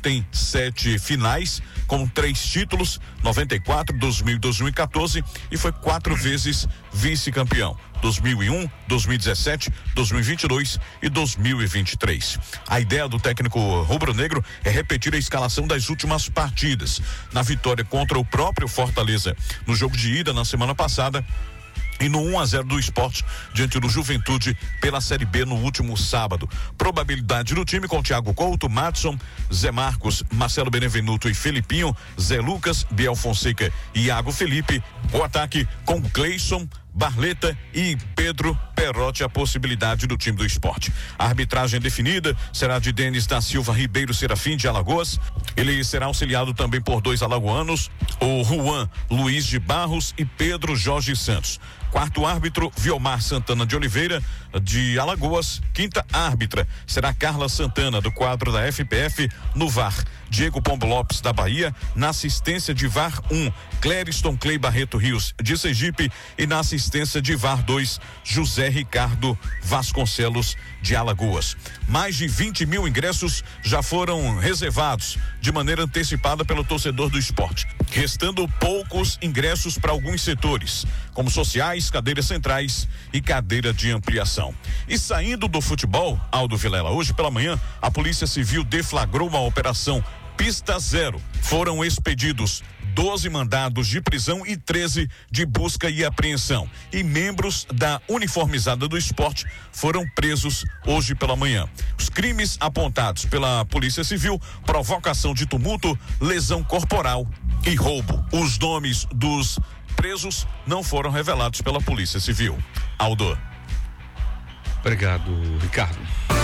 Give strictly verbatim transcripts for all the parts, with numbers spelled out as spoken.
tem sete finais com três títulos, noventa e quatro, dois mil, dois mil e quatorze, e foi quatro vezes vice-campeão. dois mil e um, dois mil e dezessete, dois mil e vinte e dois e dois mil e vinte e três. A ideia do técnico rubro-negro é repetir a escalação das últimas partidas. Na vitória contra o próprio Fortaleza no jogo de ida na semana passada, e no um a zero do Sport diante do Juventude pela Série B no último sábado. Probabilidade do time com Thiago Couto, Madson, Zé Marcos, Marcelo Benevenuto e Felipinho, Zé Lucas, Biel Fonseca e Iago Felipe. O ataque com Cleison, Barleta e Pedro Perotti, a possibilidade do time do Sport. A arbitragem definida será de Denis da Silva Ribeiro Serafim de Alagoas. Ele será auxiliado também por dois alagoanos, o Juan Luiz de Barros e Pedro Jorge Santos. Quarto árbitro, Viomar Santana de Oliveira, de Alagoas. Quinta árbitra será Carla Santana, do quadro da F P F. No V A R, Diego Pombo Lopes, da Bahia. Na assistência de V A R um, Clériston Clay Barreto Rios, de Sergipe. E na assistência de V A R dois, José Ricardo Vasconcelos, de Alagoas. Mais de vinte mil ingressos já foram reservados de maneira antecipada pelo torcedor do Sport, restando poucos ingressos para alguns setores, como sociais, cadeiras centrais e cadeira de ampliação. E saindo do futebol, Aldo Vilela, hoje pela manhã, a Polícia Civil deflagrou uma operação Pista Zero. Foram expedidos doze mandados de prisão e treze de busca e apreensão. E membros da uniformizada do Sport foram presos hoje pela manhã. Os crimes apontados pela Polícia Civil: provocação de tumulto, lesão corporal e roubo. Os nomes dos presos não foram revelados pela Polícia Civil. Aldo. Obrigado, Ricardo.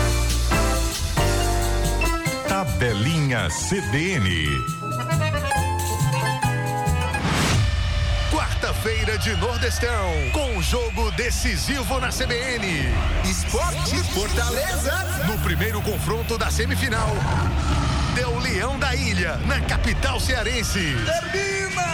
Tabelinha C D N. Quarta-feira de Nordestão, com jogo decisivo na C B N. Esporte Fortaleza. No primeiro confronto da semifinal, deu Leão da Ilha, na capital cearense. Termina!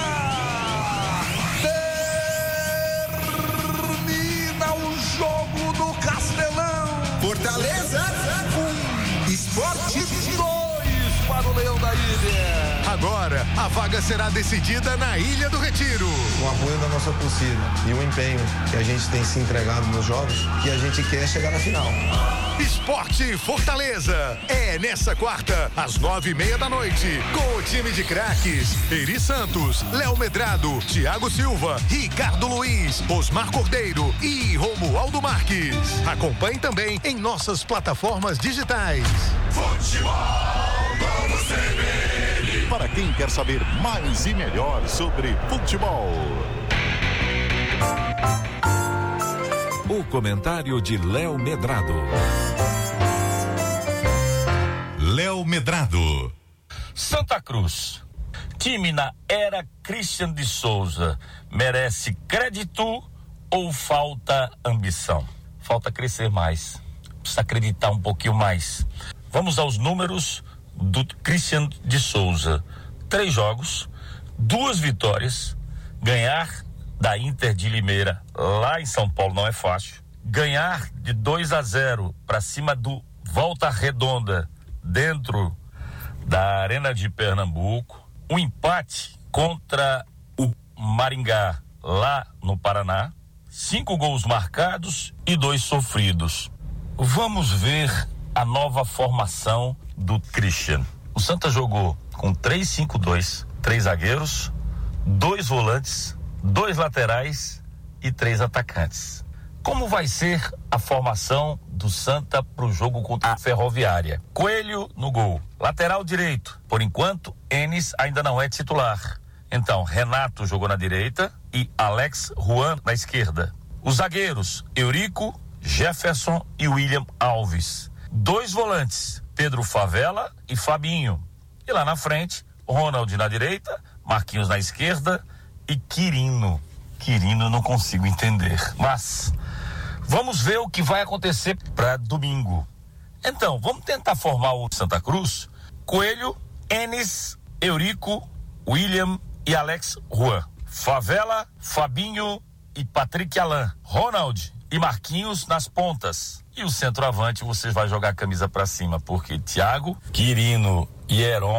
Termina o jogo do Castelão. Fortaleza. Um. Esporte. Dois para o Leão da Ilha. Agora, a vaga será decidida na Ilha do Retiro. O apoio da nossa torcida e o empenho que a gente tem se entregado nos jogos, que a gente quer chegar na final. Esporte Fortaleza é nessa quarta, às nove e meia da noite, com o time de craques Eri Santos, Léo Medrado, Thiago Silva, Ricardo Luiz, Osmar Cordeiro e Romualdo Marques. Acompanhe também em nossas plataformas digitais. Futebol Novo C B N. Para quem quer saber mais e melhor sobre futebol. O comentário de Léo Medrado. Léo Medrado. Santa Cruz, time na era Christian de Souza, merece crédito ou falta ambição? Falta crescer mais, precisa acreditar um pouquinho mais. Vamos aos números do Christian de Souza: três jogos, duas vitórias. Ganhar da Inter de Limeira lá em São Paulo não é fácil. Ganhar de dois a zero para cima do Volta Redonda dentro da Arena de Pernambuco. Um empate contra o Maringá lá no Paraná. Cinco gols marcados e dois sofridos. Vamos ver a nova formação do Christian. O Santa jogou com três cinco dois, três zagueiros, dois volantes, dois laterais e três atacantes. Como vai ser a formação do Santa para o jogo contra a Ferroviária? Coelho no gol. Lateral direito, por enquanto, Enes ainda não é titular. Então, Renato jogou na direita e Alex Juan na esquerda. Os zagueiros, Eurico, Jefferson e William Alves. Dois volantes, Pedro Favela e Fabinho. E lá na frente, Ronald na direita, Marquinhos na esquerda e Quirino. Quirino não consigo entender, mas vamos ver o que vai acontecer para domingo. Então, vamos tentar formar o Santa Cruz: Coelho, Enes, Eurico, William e Alex Juan. Favela, Fabinho e Patrick Alain. Ronald e Marquinhos nas pontas. E o centroavante você vai jogar a camisa para cima, porque Thiago, Quirino e Heron